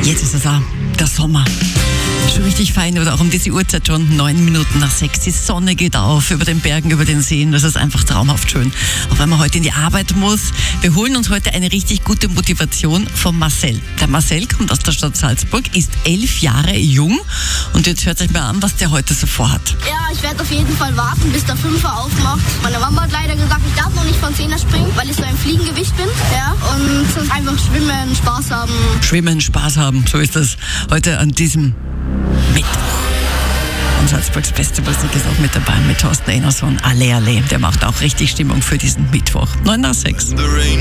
Jetzt ist es auch der Sommer. Schon richtig fein, oder auch um diese Uhrzeit schon 9 Minuten nach 6. Die Sonne geht auf über den Bergen, über den Seen. Das ist einfach traumhaft schön. Auch wenn man heute in die Arbeit muss. Wir holen uns heute eine richtig gute Motivation von Marcel. Der Marcel kommt aus der Stadt Salzburg, ist 11 Jahre jung. Und jetzt hört euch mal an, was der heute so vorhat. Ja, ich werde auf jeden Fall warten, bis der 5er aufmacht. Meine Mama hat leider gesagt, ich darf noch nicht von 10er springen, weil ich so ein Fliegengewicht bin. Ja, und sonst einfach schwimmen, Spaß haben. Schwimmen, Spaß haben, so ist das heute an diesem Mittwoch. Und Salzburgs beste Musik ist auch mit dabei mit Thorsten Enerson, Alle Alle. Der macht auch richtig Stimmung für diesen Mittwoch. 9 nach 6.